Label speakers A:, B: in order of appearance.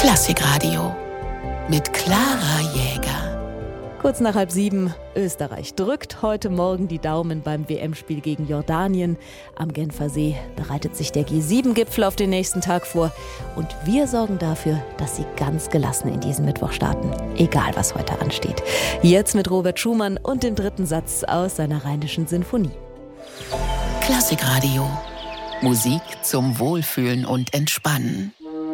A: Klassikradio mit Clara Jäger.
B: Kurz nach 6:30, Österreich drückt heute Morgen die Daumen beim WM-Spiel gegen Jordanien. Am Genfer See bereitet sich der G7-Gipfel auf den nächsten Tag vor. Und wir sorgen dafür, dass Sie ganz gelassen in diesen Mittwoch starten. Egal, was heute ansteht. Jetzt mit Robert Schumann und dem dritten Satz aus seiner Rheinischen Sinfonie.
A: Klassikradio. Musik zum Wohlfühlen und Entspannen.